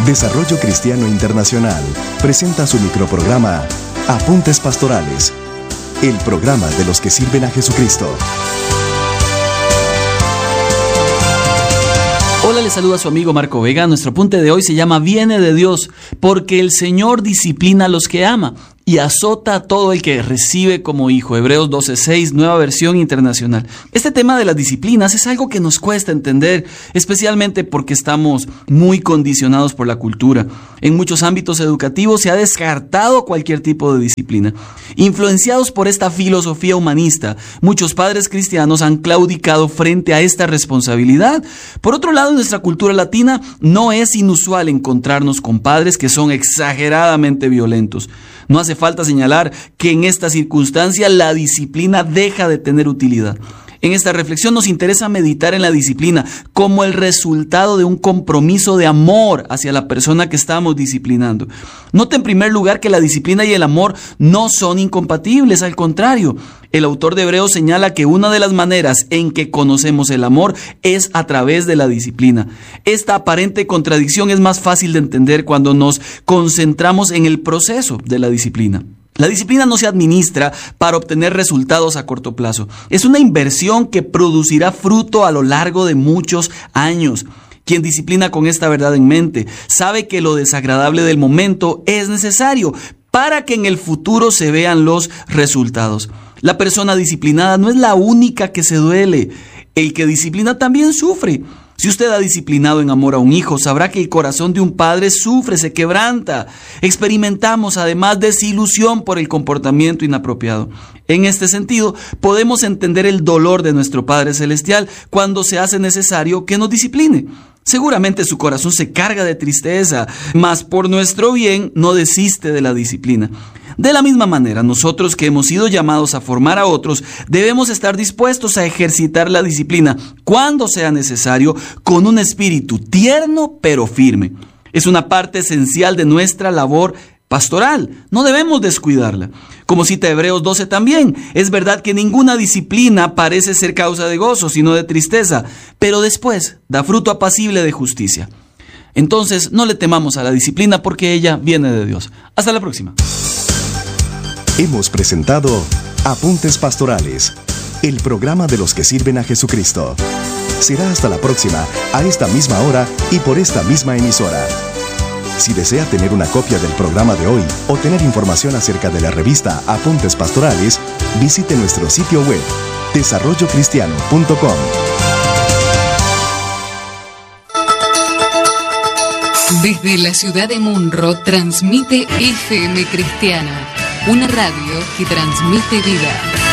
Desarrollo Cristiano Internacional presenta su microprograma Apuntes Pastorales, el programa de los que sirven a Jesucristo. Hola, les saluda su amigo Marco Vega. Nuestro apunte de hoy se llama Viene de Dios, porque el Señor disciplina a los que ama y azota a todo el que recibe como hijo. Hebreos 12:6, Nueva Versión Internacional. Este tema de las disciplinas es algo que nos cuesta entender, especialmente porque estamos muy condicionados por la cultura. En muchos ámbitos educativos se ha descartado cualquier tipo de disciplina. Influenciados por esta filosofía humanista, muchos padres cristianos han claudicado frente a esta responsabilidad. Por otro lado, en nuestra cultura latina no es inusual encontrarnos con padres que son exageradamente violentos. No hace falta señalar que en esta circunstancia la disciplina deja de tener utilidad. En esta reflexión nos interesa meditar en la disciplina como el resultado de un compromiso de amor hacia la persona que estamos disciplinando. Note en primer lugar que la disciplina y el amor no son incompatibles, al contrario. El autor de Hebreos señala que una de las maneras en que conocemos el amor es a través de la disciplina. Esta aparente contradicción es más fácil de entender cuando nos concentramos en el proceso de la disciplina. La disciplina no se administra para obtener resultados a corto plazo. Es una inversión que producirá fruto a lo largo de muchos años. Quien disciplina con esta verdad en mente sabe que lo desagradable del momento es necesario para que en el futuro se vean los resultados. La persona disciplinada no es la única que se duele. El que disciplina también sufre. Si usted ha disciplinado en amor a un hijo, sabrá que el corazón de un padre sufre, se quebranta. Experimentamos además desilusión por el comportamiento inapropiado. En este sentido, podemos entender el dolor de nuestro Padre Celestial cuando se hace necesario que nos discipline. Seguramente su corazón se carga de tristeza, mas por nuestro bien no desiste de la disciplina. De la misma manera, nosotros que hemos sido llamados a formar a otros, debemos estar dispuestos a ejercitar la disciplina cuando sea necesario, con un espíritu tierno pero firme. Es una parte esencial de nuestra labor pastoral. No debemos descuidarla. Como cita Hebreos 12 también, es verdad que ninguna disciplina parece ser causa de gozo, sino de tristeza, pero después da fruto apacible de justicia. Entonces, no le temamos a la disciplina porque ella viene de Dios. Hasta la próxima. Hemos presentado Apuntes Pastorales, el programa de los que sirven a Jesucristo. Será hasta la próxima, a esta misma hora y por esta misma emisora. Si desea tener una copia del programa de hoy o tener información acerca de la revista Apuntes Pastorales, visite nuestro sitio web, desarrollocristiano.com. Desde la ciudad de Munro transmite FM Cristiana, una radio que transmite vida.